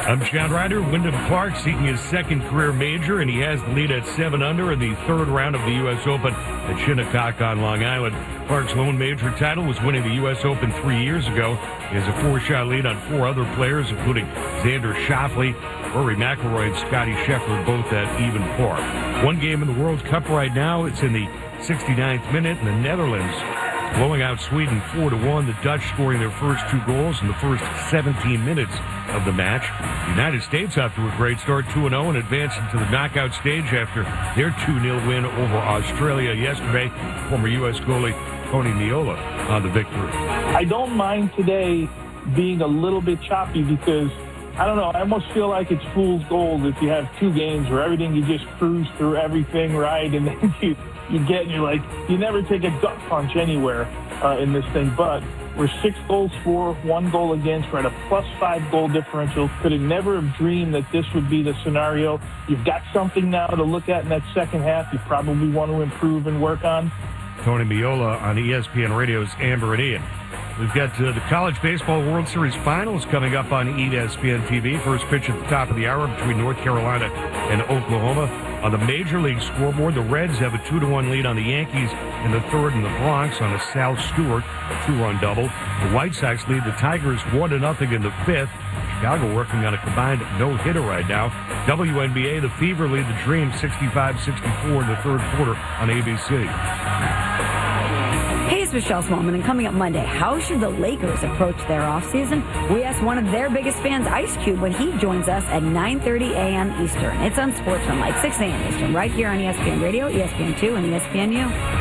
I'm John Ryder. Wyndham Clark seeking his second career major, and he has the lead at 7 under in the third round of the U.S. Open at Shinnecock on Long Island. Clark's lone major title was winning the U.S. Open 3 years ago. He has a 4-shot lead on 4 other players, including Xander Schauffele, Rory McIlroy, and Scotty Scheffler, both at even par. One game in the World Cup right now. It's in the 69th minute, and the Netherlands blowing out Sweden 4-1. The Dutch scoring their first 2 goals in the first 17 minutes of the match. The United States off to a great start, 2-0, and advancing to the knockout stage after their 2-0 win over Australia yesterday. Former U.S. goalie Tony Meola on the victory. I don't mind today being a little bit choppy because, I don't know, I almost feel like it's fool's gold if you have 2 games where everything, you just cruise through everything right, and then you're like, you never take a gut punch anywhere in this thing. But we're 6 goals for, 1 goal against. We're at a +5 goal differential. Could have never have dreamed that this would be the scenario. You've got something now to look at in that second half you probably want to improve and work on. Tony Meola on ESPN Radio's Amber and Ian. We've got the College Baseball World Series Finals coming up on ESPN TV. First pitch at the top of the hour between North Carolina and Oklahoma. On the Major League scoreboard, the Reds have a 2-1 lead on the Yankees in the third in the Bronx on a Sal Stewart 2-run double. The White Sox lead the Tigers 1-0 in the fifth. Chicago working on a combined no-hitter right now. WNBA, the Fever lead the Dream 65-64 in the third quarter on ABC. Hey, it's Michelle Smallman, and coming up Monday, how should the Lakers approach their offseason? We asked one of their biggest fans, Ice Cube, when he joins us at 9:30 a.m. Eastern. It's on Sportsman, 6 a.m. Eastern, right here on ESPN Radio, ESPN2, and ESPNU.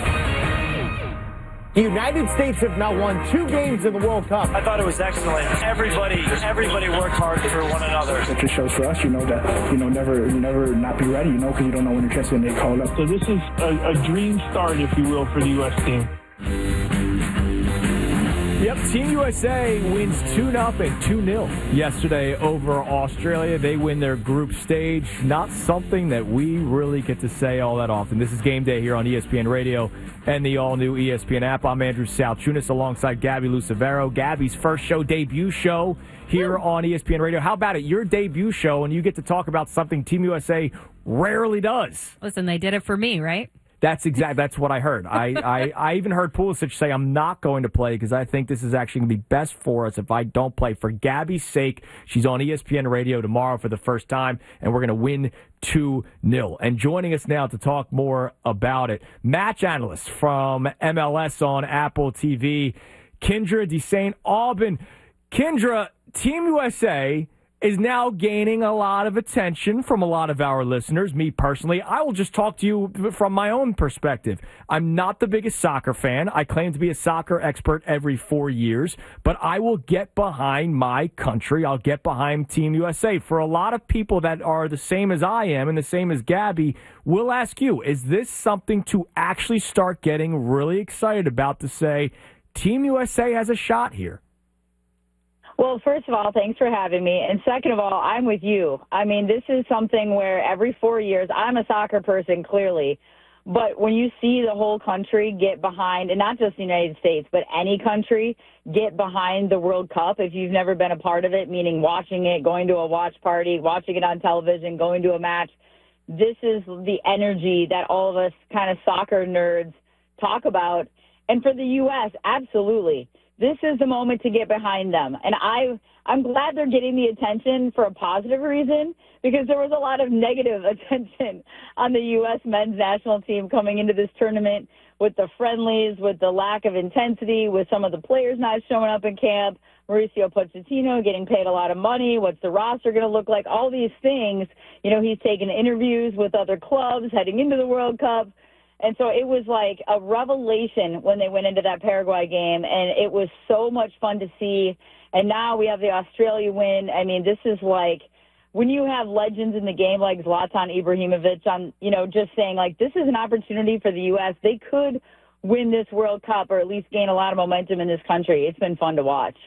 The United States have now won 2 games in the World Cup. I thought it was excellent. Everybody worked hard for one another. It just shows for us, that, never not be ready, because you don't know when your chance is going to get called up. So this is a dream start, if you will, for the U.S. team. Yep, Team USA wins 2-0, 2-0 yesterday over Australia. They win their group stage. Not something that we really get to say all that often. This is Game Day here on ESPN Radio and the all-new ESPN app. I'm Andrew Salchunas alongside Gabby Lucevero. Gabby's first debut show here on ESPN Radio. How about it? Your debut show, and you get to talk about something Team USA rarely does. Listen, they did it for me, right? That's what I heard. I even heard Pulisic say, I'm not going to play because I think this is actually going to be best for us if I don't play. For Gabby's sake, she's on ESPN Radio tomorrow for the first time, and we're going to win 2-0. And joining us now to talk more about it, match analyst from MLS on Apple TV, Kyndra de St. Aubin. Kyndra, Team USA is now gaining a lot of attention from a lot of our listeners. Me personally, I will just talk to you from my own perspective. I'm not the biggest soccer fan. I claim to be a soccer expert every 4 years, but I will get behind my country. I'll get behind Team USA. For a lot of people that are the same as I am and the same as Gabby, we'll ask you, is this something to actually start getting really excited about, to say Team USA has a shot here? Well, first of all, thanks for having me. And second of all, I'm with you. I mean, this is something where every 4 years, I'm a soccer person, clearly. But when you see the whole country get behind, and not just the United States, but any country get behind the World Cup, if you've never been a part of it, meaning watching it, going to a watch party, watching it on television, going to a match, this is the energy that all of us kind of soccer nerds talk about. And for the U.S., absolutely. This is the moment to get behind them. And I'm glad they're getting the attention for a positive reason, because there was a lot of negative attention on the U.S. men's national team coming into this tournament with the friendlies, with the lack of intensity, with some of the players not showing up in camp, Mauricio Pochettino getting paid a lot of money, what's the roster going to look like, all these things. He's taken interviews with other clubs heading into the World Cup. And so it was like a revelation when they went into that Paraguay game, and it was so much fun to see. And now we have the Australia win. I mean, this is like when you have legends in the game like Zlatan Ibrahimovic on, just saying, like, this is an opportunity for the U.S. They could win this World Cup or at least gain a lot of momentum in this country. It's been fun to watch.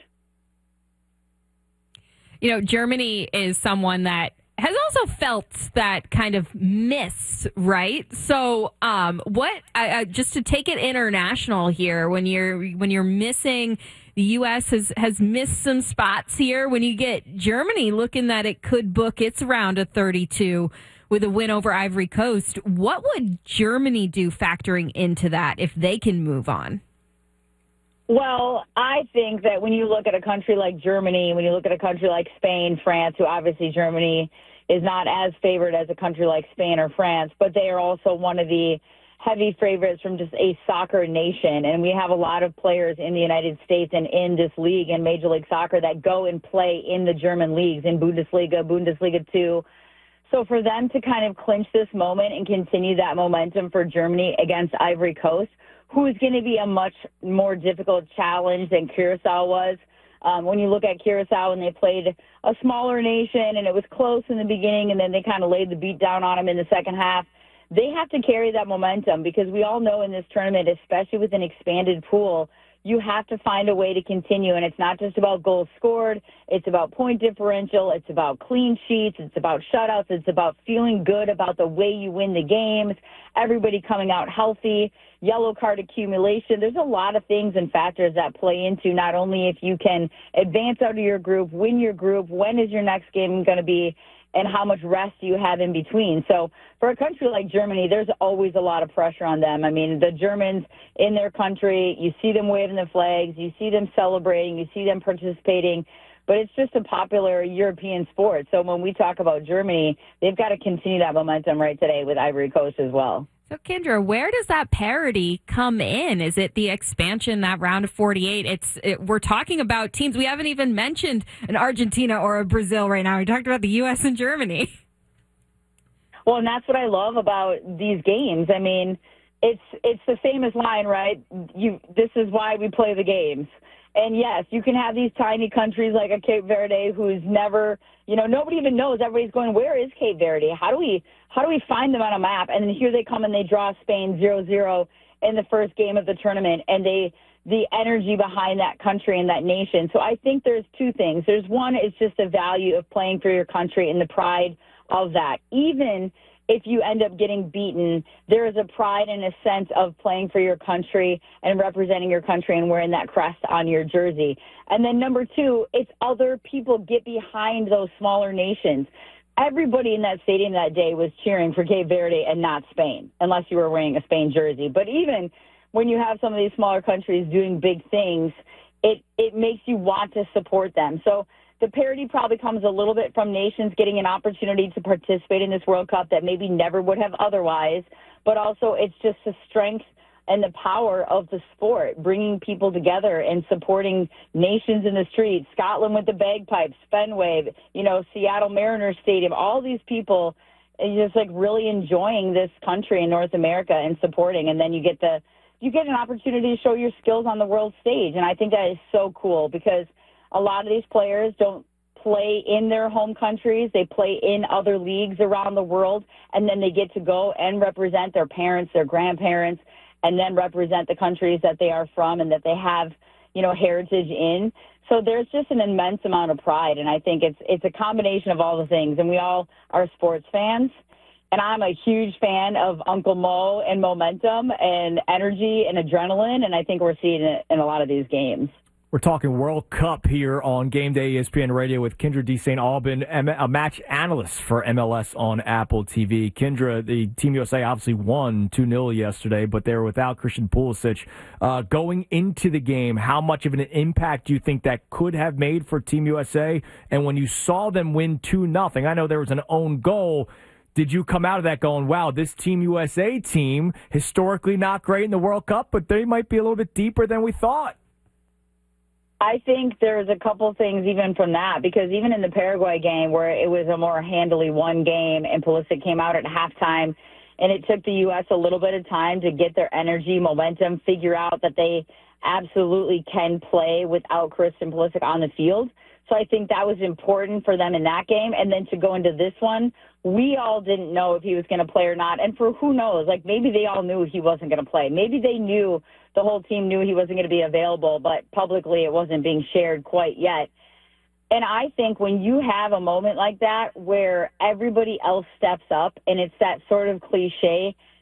Germany is someone that has also felt that kind of miss, right? So, just to take it international here, when you're missing The U.S. has missed some spots here. When you get Germany looking that it could book its round of 32 with a win over Ivory Coast, what would Germany do factoring into that if they can move on? Well, I think that when you look at a country like Germany, when you look at a country like Spain, France, who obviously Germany is not as favored as a country like Spain or France, but they are also one of the heavy favorites from just a soccer nation. And we have a lot of players in the United States and in this league, in Major League Soccer, that go and play in the German leagues, in Bundesliga, Bundesliga 2. So for them to kind of clinch this moment and continue that momentum for Germany against Ivory Coast, who is going to be a much more difficult challenge than Curacao was. When you look at Curacao, and they played a smaller nation, and it was close in the beginning, and then they kind of laid the beat down on them in the second half, they have to carry that momentum, because we all know in this tournament, especially with an expanded pool, you have to find a way to continue. And it's not just about goals scored. It's about point differential. It's about clean sheets. It's about shutouts. It's about feeling good about the way you win the games, everybody coming out healthy, yellow card accumulation. There's a lot of things and factors that play into not only if you can advance out of your group, win your group, when is your next game going to be, and how much rest you have in between. So for a country like Germany, there's always a lot of pressure on them. I mean, the Germans in their country, you see them waving the flags, you see them celebrating, you see them participating, but it's just a popular European sport. So when we talk about Germany, they've got to continue that momentum right today with Ivory Coast as well. So, Kendra, where does that parity come in? Is it the expansion, that round of 48? We're talking about teams. We haven't even mentioned an Argentina or a Brazil right now. We talked about the U.S. and Germany. Well, and that's what I love about these games. I mean, it's the famous line, right? This is why we play the games. And yes, you can have these tiny countries like a Cape Verde who's never, nobody even knows. Everybody's going, where is Cape Verde? How do we find them on a map? And then here they come and they draw Spain 0-0 in the first game of the tournament, and the energy behind that country and that nation. So I think there's two things. There's one, it's just the value of playing for your country and the pride of that. Even if you end up getting beaten, there is a pride and a sense of playing for your country and representing your country and wearing that crest on your jersey. And then number two, it's other people get behind those smaller nations. Everybody in that stadium that day was cheering for Cape Verde and not Spain, unless you were wearing a Spain jersey. But even when you have some of these smaller countries doing big things, it makes you want to support them. So the parity probably comes a little bit from nations getting an opportunity to participate in this World Cup that maybe never would have otherwise, but also it's just the strength and the power of the sport, bringing people together and supporting nations in the streets. Scotland with the bagpipes, Fenway, Seattle Mariners Stadium, all these people just like really enjoying this country in North America and supporting. And then you get an opportunity to show your skills on the world stage. And I think that is so cool, because a lot of these players don't play in their home countries. They play in other leagues around the world, and then they get to go and represent their parents, their grandparents, and then represent the countries that they are from and that they have, heritage in. So there's just an immense amount of pride, and I think it's a combination of all the things. And we all are sports fans, and I'm a huge fan of Uncle Mo and momentum and energy and adrenaline, and I think we're seeing it in a lot of these games. We're talking World Cup here on Game Day ESPN Radio with Kendra D. St. Aubin, a match analyst for MLS on Apple TV. Kendra, the Team USA obviously won 2-0 yesterday, but they were without Christian Pulisic. Going into the game, how much of an impact do you think that could have made for Team USA? And when you saw them win 2-0, I know there was an own goal. Did you come out of that going, wow, this Team USA team, historically not great in the World Cup, but they might be a little bit deeper than we thought? I think there's a couple things even from that, because even in the Paraguay game where it was a more handily won game and Pulisic came out at halftime, and it took the U.S. a little bit of time to get their energy, momentum, figure out that they absolutely can play without Christian Pulisic on the field. So I think that was important for them in that game. And then to go into this one, we all didn't know if he was going to play or not. And for who knows, maybe they all knew he wasn't going to play. Maybe they knew, the whole team knew he wasn't going to be available, but publicly it wasn't being shared quite yet. And I think when you have a moment like that where everybody else steps up, and it's that sort of cliche,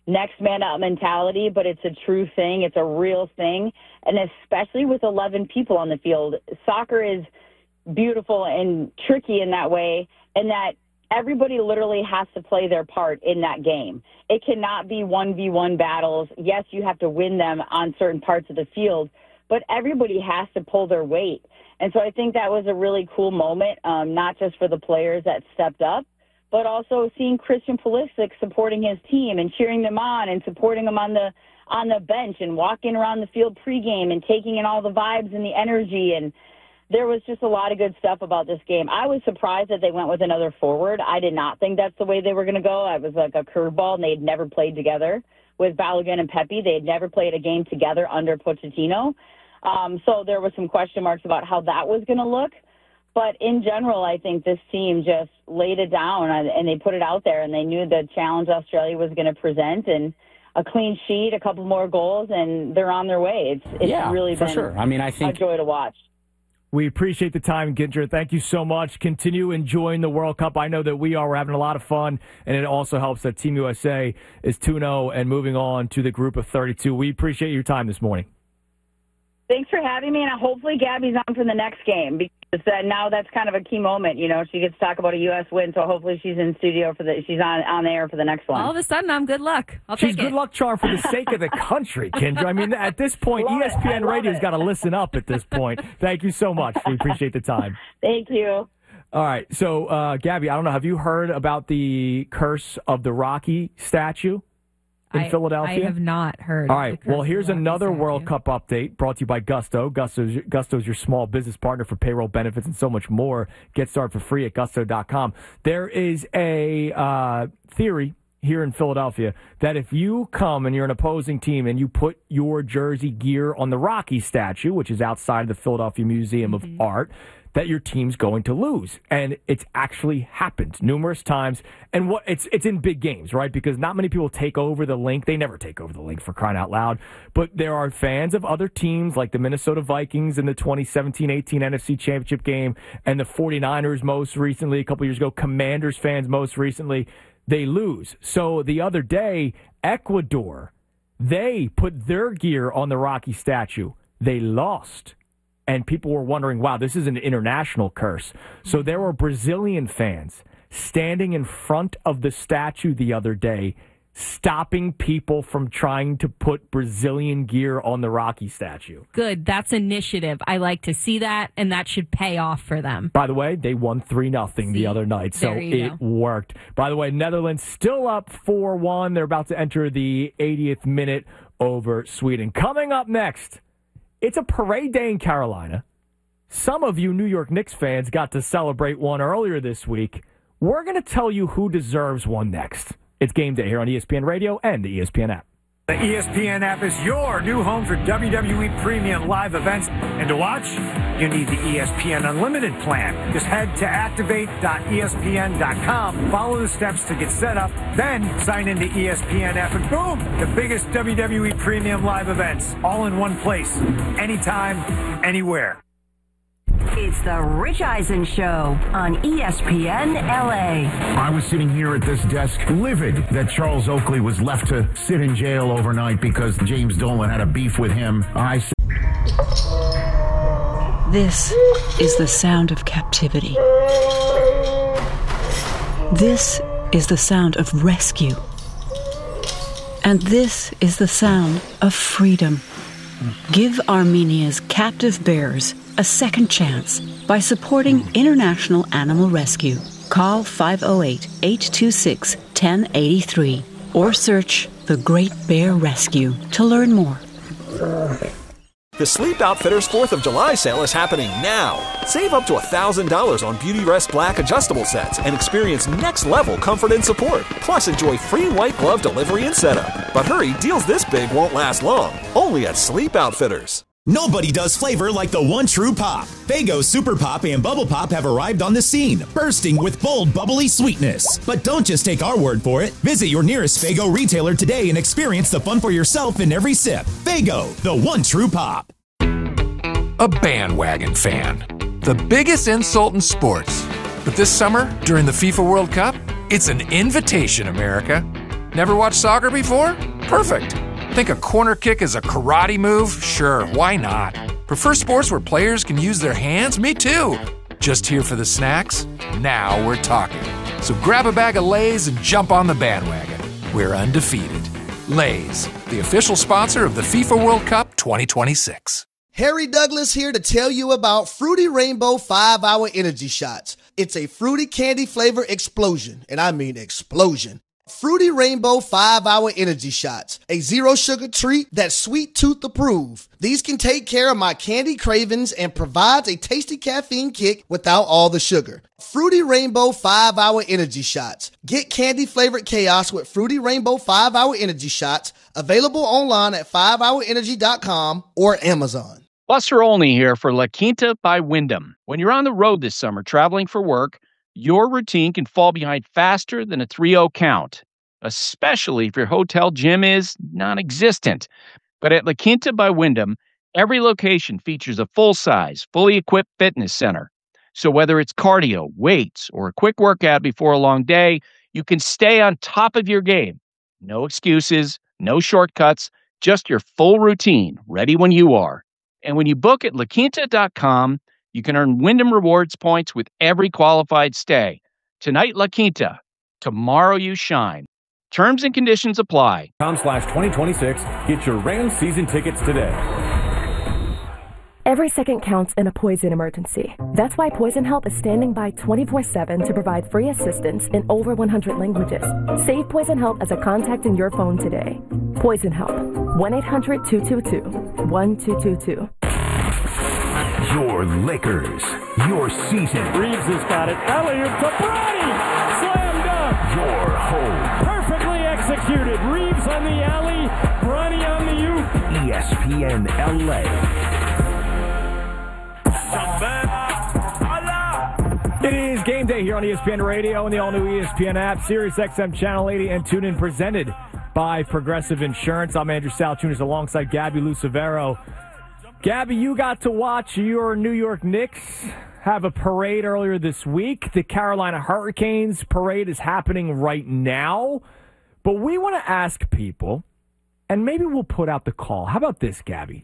next man up mentality, but it's a true thing. It's a real thing. And especially with 11 people on the field, soccer is beautiful and tricky in that way, and that everybody literally has to play their part in that game. It cannot be 1v1 battles. Yes, you have to win them on certain parts of the field, but everybody has to pull their weight. And so I think that was a really cool moment, not just for the players that stepped up, but also seeing Christian Pulisic supporting his team and cheering them on and supporting them on the bench and walking around the field pregame and taking in all the vibes and the energy. And there was just a lot of good stuff about this game. I was surprised that they went with another forward. I did not think that's the way they were going to go. It was like a curveball, and they had never played together with Balogun and Pepe. They had never played a game together under Pochettino. So there were some question marks about how that was going to look. But in general, I think this team just laid it down, and they put it out there, and they knew the challenge Australia was going to present, and a clean sheet, a couple more goals, and they're on their way. It's really been I think a joy to watch. We appreciate the time, Ginger. Thank you so much. Continue enjoying the World Cup. I know that we are. We're having a lot of fun, and it also helps that Team USA is 2-0 and moving on to the group of 32. We appreciate your time this morning. Thanks for having me, and hopefully Gabby's on for the next game, because now that's kind of a key moment. You know, she gets to talk about a U.S. win, so hopefully she's in studio she's on the air for the next one. All of a sudden, I'm good luck. She's good luck charm for the sake of the country, Kendra. I mean, at this point, ESPN Radio's got to listen up at this point. Thank you so much. We appreciate the time. Thank you. All right, so Gabby, I don't know, have you heard about the curse of the Rocky statue in Philadelphia? I have not heard. All right. Well, here's another World Cup update brought to you by Gusto. Gusto's your small business partner for payroll benefits and so much more. Get started for free at gusto.com. There is a theory here in Philadelphia that if you come and you're an opposing team and you put your jersey gear on the Rocky statue, which is outside of the Philadelphia Museum of Art, that your team's going to lose. And it's actually happened numerous times. And it's in big games, right? Because not many people take over the link. They never take over the link, for crying out loud. But there are fans of other teams like the Minnesota Vikings in the 2017-18 NFC Championship game, and the 49ers most recently, a couple years ago, Commanders fans most recently. They lose. So the other day, Ecuador, they put their gear on the Rocky statue. They lost. And people were wondering, wow, this is an international curse. So there were Brazilian fans standing in front of the statue the other day, stopping people from trying to put Brazilian gear on the Rocky statue. Good. That's initiative. I like to see that, and that should pay off for them. By the way, they won 3-0 the other night, so it worked. By the way, Netherlands still up 4-1. They're about to enter the 80th minute over Sweden. Coming up next, it's a parade day in Carolina. Some of you New York Knicks fans got to celebrate one earlier this week. We're going to tell you who deserves one next. It's game day here on ESPN Radio and the ESPN app. The ESPN app is your new home for WWE Premium live events. And to watch, you need the ESPN Unlimited plan. Just head to activate.espn.com, follow the steps to get set up, then sign into ESPN app, and boom, the biggest WWE Premium live events, all in one place, anytime, anywhere. It's the Rich Eisen Show on ESPN LA. I was sitting here at this desk livid that Charles Oakley was left to sit in jail overnight because James Dolan had a beef with him. This is the sound of captivity. This is the sound of rescue. And this is the sound of freedom. Give Armenia's captive bears a second chance by supporting International Animal Rescue. Call 508-826-1083 or search The Great Bear Rescue to learn more. The Sleep Outfitters 4th of July sale is happening now. Save up to $1,000 on Beautyrest Black adjustable sets and experience next-level comfort and support. Plus, enjoy free white glove delivery and setup. But hurry, deals this big won't last long. Only at Sleep Outfitters. Nobody does flavor like the one true pop. Faygo Super Pop and Bubble Pop have arrived on the scene, bursting with bold, bubbly sweetness. But don't just take our word for it. Visit your nearest Faygo retailer today and experience the fun for yourself in every sip. Faygo, the one true pop. A bandwagon fan. The biggest insult in sports. But this summer, during the FIFA World Cup, it's an invitation, America. Never watched soccer before? Perfect. Think a corner kick is a karate move? Sure, why not? Prefer sports where players can use their hands? Me too. Just here for the snacks? Now we're talking. So grab a bag of Lay's and jump on the bandwagon. We're undefeated. Lay's, the official sponsor of the FIFA World Cup 2026. Harry Douglas here to tell you about Fruity Rainbow 5-Hour Energy Shots. It's a fruity candy flavor explosion, and I mean explosion. Fruity Rainbow 5-Hour Energy Shots, a zero-sugar treat that's sweet tooth approved. These can take care of my candy cravings and provides a tasty caffeine kick without all the sugar. Fruity Rainbow 5-Hour Energy Shots. Get candy-flavored chaos with Fruity Rainbow 5-Hour Energy Shots, available online at 5hourenergy.com or Amazon. Buster Olney here for La Quinta by Wyndham. When you're on the road this summer traveling for work, your routine can fall behind faster than a 3-0 count, especially if your hotel gym is non-existent. But at La Quinta by Wyndham, every location features a full-size, fully equipped fitness center. So whether it's cardio, weights, or a quick workout before a long day, you can stay on top of your game. No excuses, no shortcuts, just your full routine, ready when you are. And when you book at LaQuinta.com, you can earn Wyndham Rewards points with every qualified stay. Tonight, La Quinta. Tomorrow, you shine. Terms and conditions apply. /2026. Get your Rams season tickets today. Every second counts in a poison emergency. That's why Poison Help is standing by 24/7 to provide free assistance in over 100 languages. Save Poison Help as a contact in your phone today. Poison Help. 1-800-222-1222. Your Lakers, your season. Reeves has got it. Alley-oop to Bronny! Slam dunk! Your home. Perfectly executed. Reeves on the alley, Bronny on the oop. ESPN LA. It is game day here on ESPN Radio and the all-new ESPN app, Sirius XM Channel 80, and TuneIn, presented by Progressive Insurance. I'm Andrew Saltunis alongside Gabby Lucevero. Gabby, you got to watch your New York Knicks have a parade earlier this week. The Carolina Hurricanes parade is happening right now. But we want to ask people, and maybe we'll put out the call. How about this, Gabby?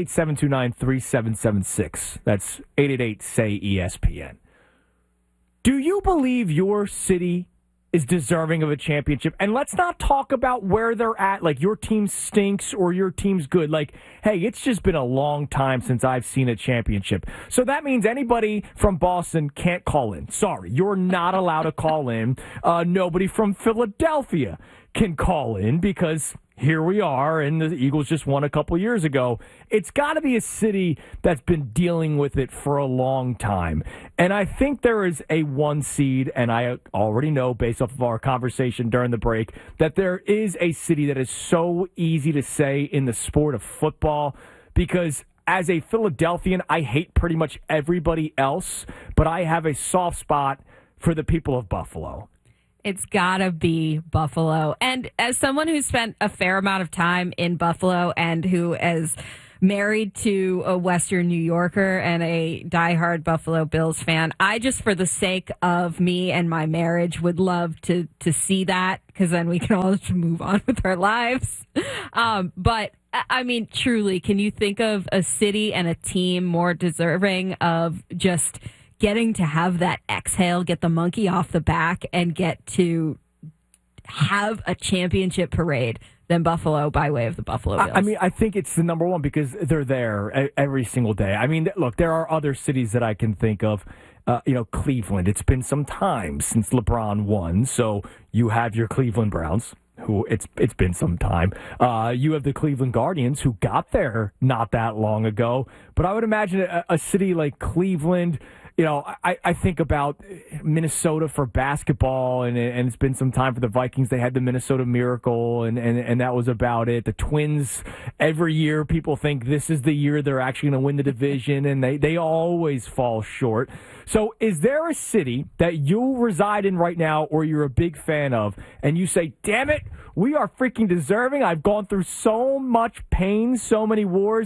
888-729-3776. That's 888-SAY-ESPN. Do you believe your city is deserving of a championship? And let's not talk about where they're at, like your team stinks or your team's good. Like, hey, it's just been a long time since I've seen a championship. So that means anybody from Boston can't call in. Sorry, you're not allowed to call in. Nobody from Philadelphia can call in because here we are, and the Eagles just won a couple years ago. It's got to be a city that's been dealing with it for a long time. And I think there is a 1 seed, and I already know based off of our conversation during the break that there is a city that is so easy to say in the sport of football, because as a Philadelphian, I hate pretty much everybody else, but I have a soft spot for the people of Buffalo. It's gotta be Buffalo. And as someone who spent a fair amount of time in Buffalo and who is married to a Western New Yorker and a diehard Buffalo Bills fan, I just, for the sake of me and my marriage, would love to see that, because then we can all just move on with our lives. But I mean, truly, can you think of a city and a team more deserving of just getting to have that exhale, get the monkey off the back, and get to have a championship parade than Buffalo by way of the Buffalo Bills? I mean, I think it's the number one because they're there every single day. I mean, look, there are other cities that I can think of. Cleveland. It's been some time since LeBron won, so you have your Cleveland Browns, who it's been some time. You have the Cleveland Guardians, who got there not that long ago. But I would imagine a city like Cleveland. I think about Minnesota for basketball, and it's been some time for the Vikings. They had the Minnesota Miracle, and that was about it. The Twins every year people think this is the year they're actually going to win the division, and they always fall short. So is there a city that you reside in right now or you're a big fan of, and you say, damn it, we are freaking deserving. I've gone through so much pain, so many wars.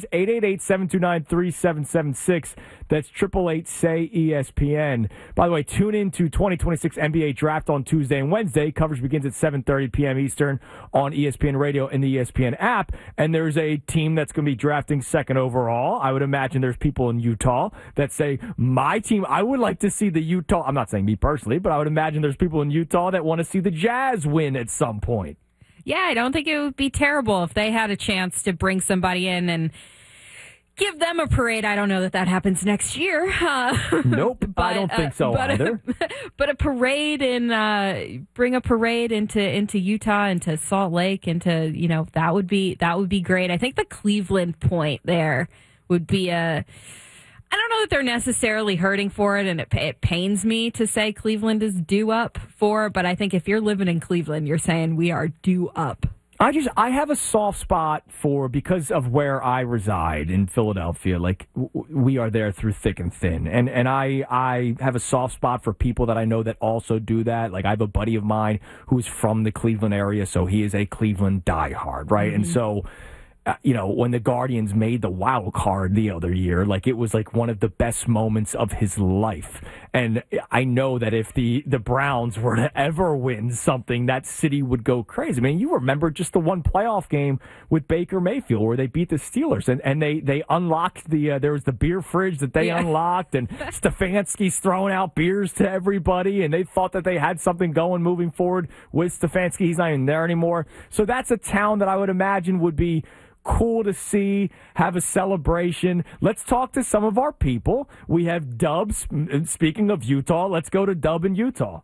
888-729-3776. That's 888-SAY-ESPN. By the way, tune in to 2026 NBA Draft on Tuesday and Wednesday. Coverage begins at 7:30 p.m. Eastern on ESPN Radio and the ESPN app. And there's a team that's going to be drafting second overall. I would imagine there's people in Utah that say, my team, I would like to see the Utah. I'm not saying me personally, but I would imagine there's people in Utah that want to see the Jazz win at some point. Yeah, I don't think it would be terrible if they had a chance to bring somebody in and give them a parade. I don't know that happens next year. Nope, but, I don't think so either. But a parade bring a parade into Utah, into Salt Lake, into that would be great. I think the Cleveland point there would be I don't know that they're necessarily hurting for it, and it pains me to say Cleveland is due up for it, but I think if you're living in Cleveland, you're saying we are due up. I have a soft spot because of where I reside in Philadelphia. Like, we are there through thick and thin. And I have a soft spot for people that I know that also do that. Like, I have a buddy of mine who's from the Cleveland area, so he is a Cleveland diehard, right? Mm-hmm. And so, when the Guardians made the wild card the other year, like, it was like one of the best moments of his life. And I know that if the Browns were to ever win something, that city would go crazy. I mean, you remember just the one playoff game with Baker Mayfield where they beat the Steelers, and they unlocked there was the beer fridge that they unlocked, and Stefanski's throwing out beers to everybody, and they thought that they had something going moving forward with Stefanski. He's not even there anymore. So that's a town that I would imagine would be cool to see, have a celebration. Let's talk to some of our people. We have Dub. Speaking of Utah, let's go to Dub in Utah.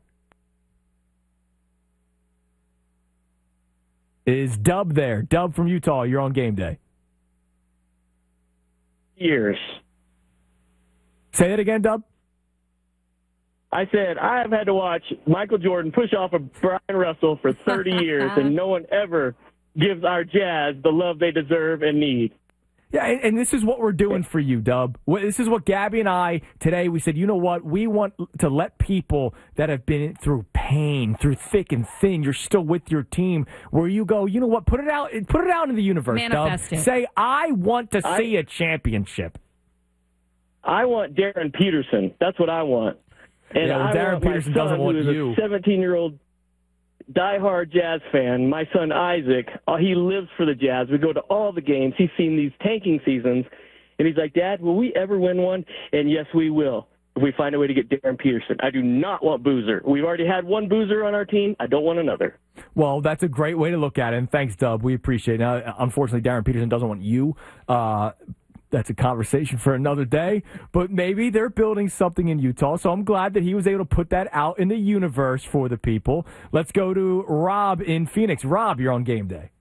Is Dub there? Dub from Utah, you're on game day. Years. Say that again, Dub. I said, I have had to watch Michael Jordan push off of Brian Russell for 30 years, and no one ever gives our Jazz the love they deserve and need. Yeah, and this is what we're doing for you, Dub. This is what Gabby and I, today, we said, you know what? We want to let people that have been through pain, through thick and thin, you're still with your team, where you go, you know what? Put it out into the universe, Manifest Dub. it. Say, I want to see a championship. I want Darren Peterson. That's what I want. And Darren Peterson doesn't want you. A 17-year-old diehard Jazz fan. My son Isaac, he lives for the Jazz. We go to all the games. He's seen these tanking seasons, and he's like, Dad, will we ever win one? And yes, we will, if we find a way to get Darren Peterson. I do not want Boozer. We've already had one Boozer on our team. I don't want another. Well, that's a great way to look at it, and thanks, Dub. We appreciate it. Now, unfortunately, Darren Peterson doesn't want you. That's a conversation for another day, but maybe they're building something in Utah, so I'm glad that he was able to put that out in the universe for the people. Let's go to Rob in Phoenix. Rob, you're on game day.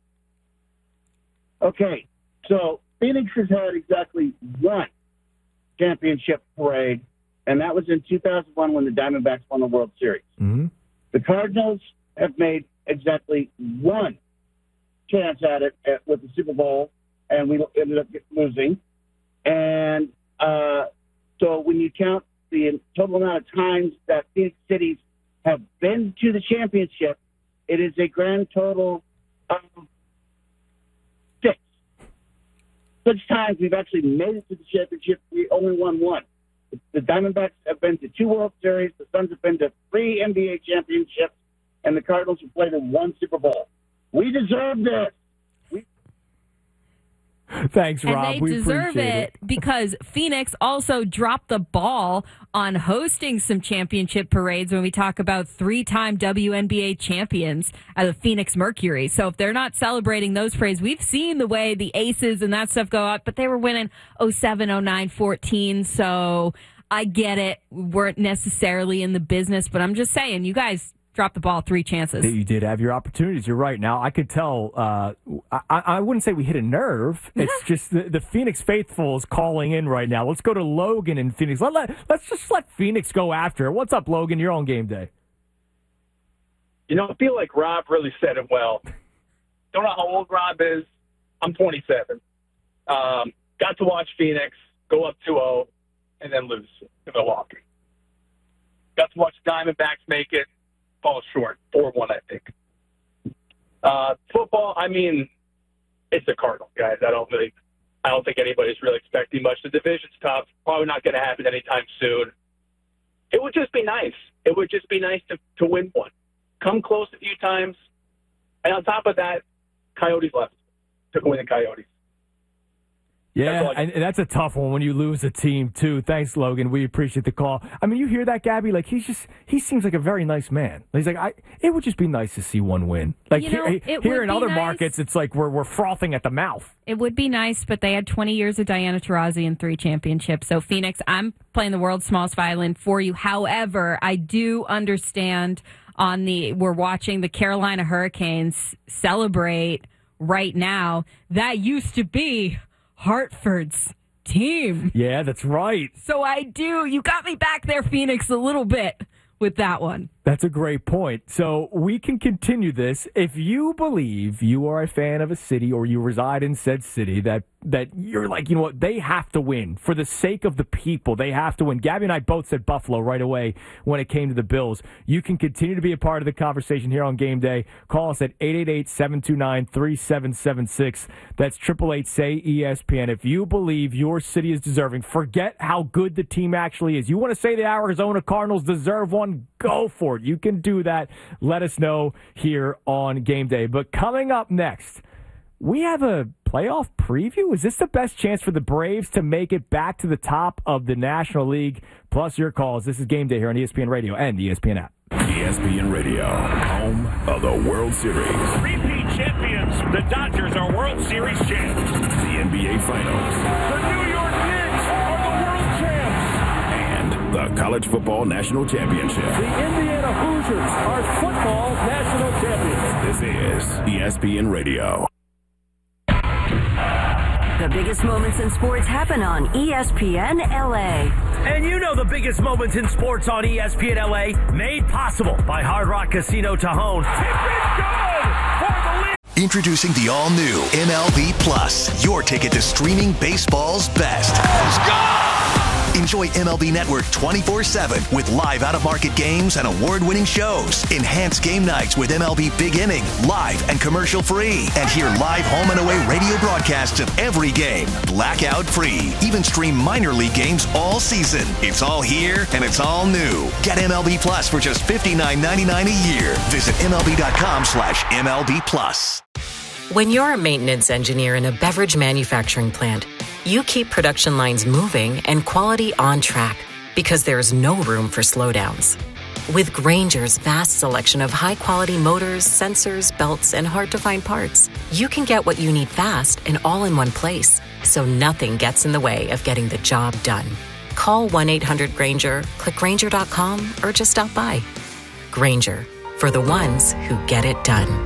Okay, so Phoenix has had exactly one championship parade, and that was in 2001 when the Diamondbacks won the World Series. Mm-hmm. The Cardinals have made exactly one chance at it with the Super Bowl, and we ended up losing. And so when you count the total amount of times that Phoenix cities have been to the championship, it is a grand total of 6. Such times we've actually made it to the championship, we only won one. The Diamondbacks have been to 2 World Series, the Suns have been to 3 NBA championships, and the Cardinals have played in 1 Super Bowl. We deserve this. Thanks, Rob. And they deserve it because Phoenix also dropped the ball on hosting some championship parades when we talk about 3-time WNBA champions at the Phoenix Mercury. So if they're not celebrating those parades, we've seen the way the Aces and that stuff go out, but they were winning 07, 09, 14. So I get it. We weren't necessarily in the business, but I'm just saying, you guys dropped the ball 3 chances. You did have your opportunities. You're right. Now, I could tell, I wouldn't say we hit a nerve. It's just the Phoenix faithful is calling in right now. Let's go to Logan in Phoenix. Let's just let Phoenix go after it. What's up, Logan? You're on game day. You know, I feel like Rob really said it well. Don't know how old Rob is. I'm 27. Got to watch Phoenix go up 2-0 and then lose to Milwaukee. Got to watch Diamondbacks make it, fall short, 4-1, I think. Football, I mean, it's the Cardinals, guys. I don't think anybody's really expecting much. The division's tough. Probably not going to happen anytime soon. It would just be nice. It would just be nice to win one. Come close a few times. And on top of that, Coyotes left. Took away the Coyotes. Yeah, and that's a tough one when you lose a team, too. Thanks, Logan. We appreciate the call. I mean, you hear that, Gabby? Like, he seems like a very nice man. He's like, it would just be nice to see one win. Like, here in other markets, it's like we're frothing at the mouth. It would be nice, but they had 20 years of Diana Taurasi and 3 championships. So, Phoenix, I'm playing the world's smallest violin for you. However, I do understand we're watching the Carolina Hurricanes celebrate right now. That used to be Hartford's team. Yeah, that's right. So you got me back there, Phoenix, a little bit with that one. That's a great point. So we can continue this. If you believe you are a fan of a city or you reside in said city that you're like, you know what, they have to win. For the sake of the people, they have to win. Gabby and I both said Buffalo right away when it came to the Bills. You can continue to be a part of the conversation here on Game Day. Call us at 888-729-3776. That's 888-SAY-ESPN. If you believe your city is deserving, forget how good the team actually is. You want to say the Arizona Cardinals deserve one? Go for it. You can do that. Let us know here on Game Day. But coming up next, we have a playoff preview. Is this the best chance for the Braves to make it back to the top of the National League? Plus your calls. This is Game Day here on ESPN Radio and the ESPN app. ESPN Radio, home of the World Series. Repeat champions. The Dodgers are World Series champs. The NBA Finals. The New York Knicks are the world champs. And the College Football National Championship. The Indiana Hoosiers are football national champions. This is ESPN Radio. The biggest moments in sports happen on ESPN LA. And you know the biggest moments in sports on ESPN LA, made possible by Hard Rock Casino Tajon. Introducing the all-new MLB Plus, your ticket to streaming baseball's best. Let's go! Enjoy MLB Network 24/7 with live out-of-market games and award-winning shows. Enhance game nights with MLB Big Inning, live and commercial-free. And hear live home and away radio broadcasts of every game, blackout-free. Even stream minor league games all season. It's all here and it's all new. Get MLB Plus for just $59.99 a year. Visit MLB.com/MLB Plus. When you're a maintenance engineer in a beverage manufacturing plant, you keep production lines moving and quality on track because there's no room for slowdowns. With Grainger's vast selection of high-quality motors, sensors, belts, and hard-to-find parts, you can get what you need fast and all in one place, so nothing gets in the way of getting the job done. Call 1-800-GRAINGER, click Grainger.com, or just stop by. Grainger, for the ones who get it done.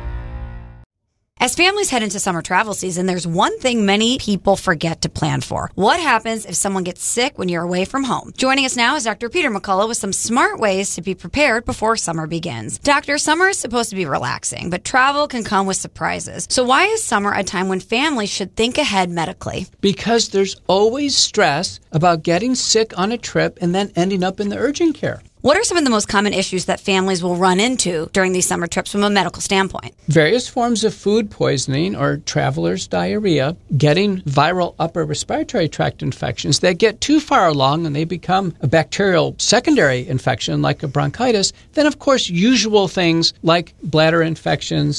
As families head into summer travel season, there's one thing many people forget to plan for. What happens if someone gets sick when you're away from home? Joining us now is Dr. Peter McCullough with some smart ways to be prepared before summer begins. Doctor, summer is supposed to be relaxing, but travel can come with surprises. So why is summer a time when families should think ahead medically? Because there's always stress about getting sick on a trip and then ending up in the urgent care. What are some of the most common issues that families will run into during these summer trips from a medical standpoint? Various forms of food poisoning or traveler's diarrhea, getting viral upper respiratory tract infections that get too far along and they become a bacterial secondary infection like a bronchitis. Then, of course, usual things like bladder infections,